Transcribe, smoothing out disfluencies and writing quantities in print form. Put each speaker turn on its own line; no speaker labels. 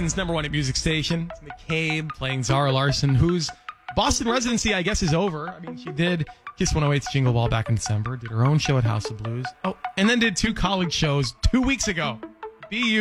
Boston's number one music station. It's McCabe playing Zara Larsson, whose Boston residency, I guess, is over. I mean, she did Kiss 108's Jingle Ball back in December, did her own show at House of Blues. Oh, and then did 2 college shows 2 weeks ago. BU